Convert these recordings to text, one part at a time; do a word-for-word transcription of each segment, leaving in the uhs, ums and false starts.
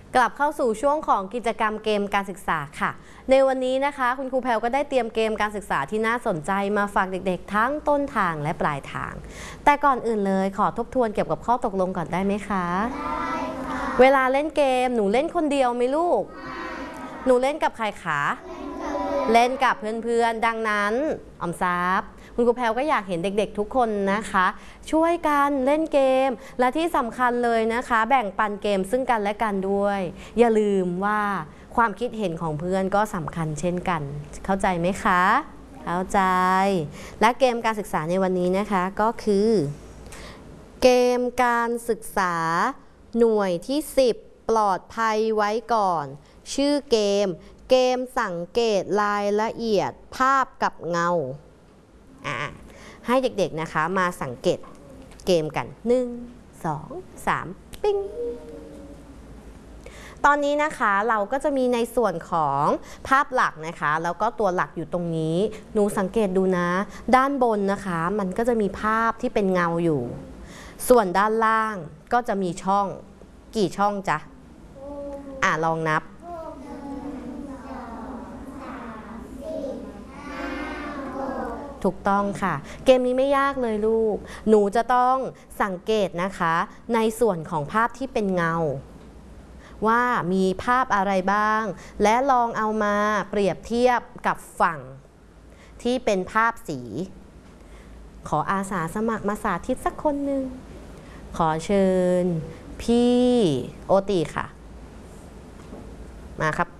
กลับเข้าสู่ช่วงของกิจกรรมเกมการศึกษาค่ะในวันนี้นะคะคุณครูแพลก็ได้เตรียมเกมการศึกษาที่น่าสนใจมาฝากเด็กๆทั้งต้นทางและปลายทางแต่ก่อนอื่นเลยขอทบทวนเกี่ยวกับข้อตกลงก่อนได้ไหมคะได้ค่ะเวลาเล่นเกมหนูเล่นคนเดียวไหมลูกหนูเล่นกับใครคะเล่นกับเพื่อนๆดังนั้นออมทรัพย์คุณครูแพลก็อยากเห็นเด็กๆทุกคนนะคะช่วยกันเล่นเกมและที่สำคัญเลยนะคะแบ่งปันเกมซึ่งกันและกันด้วยอย่าลืมว่าความคิดเห็นของเพื่อนก็สำคัญเช่นกันเข้าใจไหมคะเข้าใจและเกมการศึกษาในวันนี้นะคะก็คือเกมการศึกษาหน่วยที่สิบปลอดภัยไว้ก่อนชื่อเกมเกมสังเกตรายละเอียดภาพกับเงาให้เด็กๆนะคะมาสังเกตเกมกันหนึ่ง สอง สามปิ้งตอนนี้นะคะเราก็จะมีในส่วนของภาพหลักนะคะแล้วก็ตัวหลักอยู่ตรงนี้หนูสังเกตดูนะด้านบนนะคะมันก็จะมีภาพที่เป็นเงาอยู่ส่วนด้านล่างก็จะมีช่องกี่ช่องจ๊ะอ่ะลองนับถูกต้องค่ะเกมนี้ไม่ยากเลยลูกหนูจะต้องสังเกตนะคะในส่วนของภาพที่เป็นเงาว่ามีภาพอะไรบ้างและลองเอามาเปรียบเทียบกับฝั่งที่เป็นภาพสีขออาสาสมัครมาสาธิตสักคนหนึ่งขอเชิญพี่โอตีค่ะมาครับ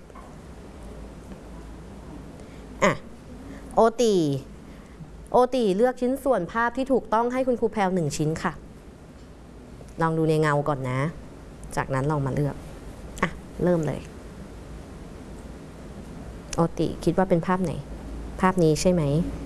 อ่ะโอตีโอตีเลือกชิ้นส่วนภาพที่ถูกต้องให้คุณครูแพลวหนึ่งชิ้นค่ะลองดูในเงาก่อนนะจากนั้นลองมาเลือกอ่ะเริ่มเลยโอตีคิดว่าเป็นภาพไหนภาพนี้ใช่ไหม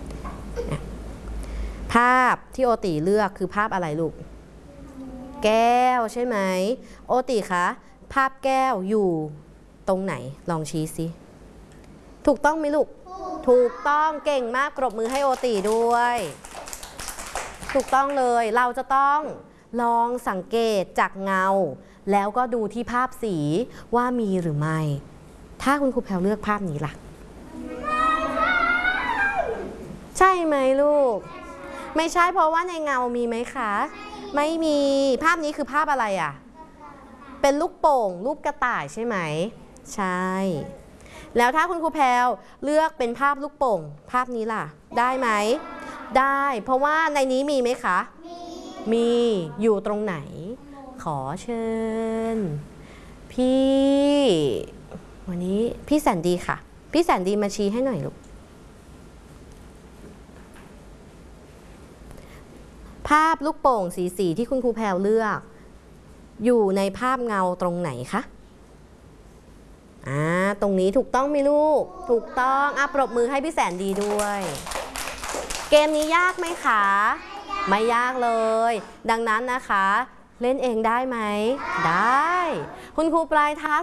ภาพที่โอตีเลือกคือภาพอะไรลูกแก้วใช่ไหมโอตีคะภาพแก้วอยู่ตรงไหนลองชี้สิถูกต้องไหมลูกถูกต้องเก่งมากปรบมือให้โอตีด้วยถูกต้องเลยเราจะต้องลองสังเกตจากเงาแล้วก็ดูที่ภาพสีว่ามีหรือไม่ถ้าคุณครูแพลวเลือกภาพนี้ล่ะใช่ไหมลูกไม่ใช่เพราะว่าในเงามีไหมคะไม่มีภาพนี้คือภาพอะไรอ่ะเป็นลูกโป่งรูปกระต่ายใช่ไหมใช่แล้วถ้าคุณครูแพลวเลือกเป็นภาพลูกโป่งภาพนี้ล่ะได้ไหมได้เพราะว่าในนี้มีไหมคะมีมีอยู่ตรงไหนขอเชิญพี่วันนี้พี่แสนดีค่ะพี่แสนดีมาชี้ให้หน่อยลูกภาพลูกโป่งสีสีที่คุณครูแพลวเลือกอยู่ในภาพเงาตรงไหนคะอ่าตรงนี้ถูกต้องไหมลูกถูกต้องอ่ะปรบมือให้พี่แสนดีด้วยเกมนี้ยากไหมคะไม่ยากเลยดังนั้นนะคะเล่นเองได้ไหมได้คุณครูปลายท้า